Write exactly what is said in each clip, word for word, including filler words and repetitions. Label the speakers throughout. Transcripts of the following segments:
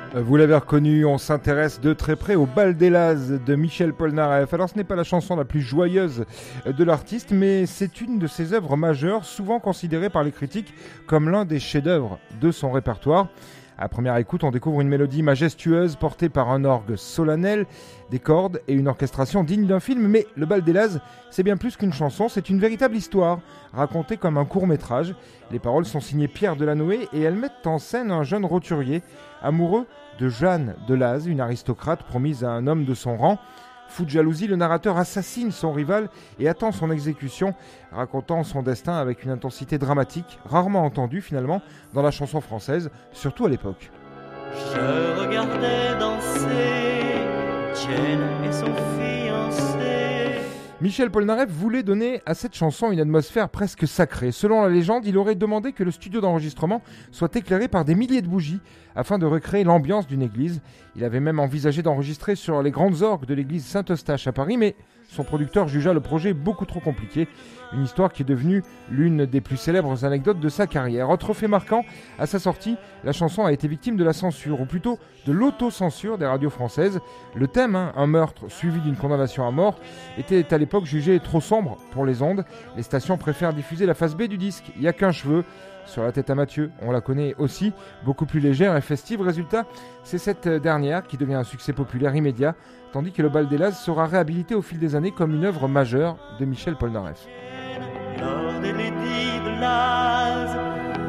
Speaker 1: Vous l'avez reconnu, on s'intéresse de très près au Bal des Lazes de Michel Polnareff. Alors ce n'est pas la chanson la plus joyeuse de l'artiste, mais c'est une de ses œuvres majeures, souvent considérée par les critiques comme l'un des chefs-d'œuvre de son répertoire. À première écoute, on découvre une mélodie majestueuse portée par un orgue solennel, des cordes et une orchestration digne d'un film. Mais le Bal des Lazes, c'est bien plus qu'une chanson, c'est une véritable histoire, racontée comme un court-métrage. Les paroles sont signées Pierre Delanoë et elles mettent en scène un jeune roturier, amoureux de Jeanne de Laz, une aristocrate promise à un homme de son rang. Fou de jalousie, le narrateur assassine son rival et attend son exécution, racontant son destin avec une intensité dramatique, rarement entendue finalement dans la chanson française, surtout à l'époque.
Speaker 2: Je regardais danser Jane et son fiancé.
Speaker 1: Michel Polnareff voulait donner à cette chanson une atmosphère presque sacrée. Selon la légende, il aurait demandé que le studio d'enregistrement soit éclairé par des milliers de bougies afin de recréer l'ambiance d'une église. Il avait même envisagé d'enregistrer sur les grandes orgues de l'église Saint-Eustache à Paris, mais son producteur jugea le projet beaucoup trop compliqué. Une histoire qui est devenue l'une des plus célèbres anecdotes de sa carrière. Autre fait marquant, à sa sortie, la chanson a été victime de la censure, ou plutôt de l'autocensure des radios françaises. Le thème, hein, un meurtre suivi d'une condamnation à mort, était à l'époque jugé trop sombre pour les ondes. Les stations préfèrent diffuser la face B du disque, il n'y a qu'un cheveu. Sur la tête à Mathieu, on la connaît aussi, beaucoup plus légère et festive. Résultat, c'est cette dernière qui devient un succès populaire immédiat, tandis que le Bal des Lazes sera réhabilité au fil des années comme une œuvre majeure de Michel Polnareff.
Speaker 2: Lors des ladies de Laz.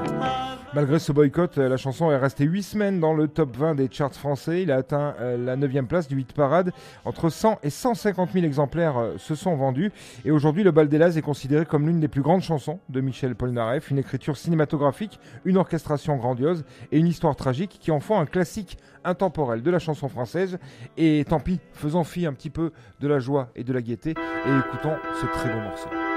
Speaker 1: Malgré ce boycott, la chanson est restée huit semaines dans le top vingt des charts français. Il a atteint la neuvième place du hit parade. Entre cent et cent cinquante mille exemplaires se sont vendus. Et aujourd'hui, le Bal des Lazes est considéré comme l'une des plus grandes chansons de Michel Polnareff. Une écriture cinématographique, une orchestration grandiose et une histoire tragique qui en font un classique intemporel de la chanson française. Et tant pis, faisons fi un petit peu de la joie et de la gaieté et écoutons ce très beau morceau.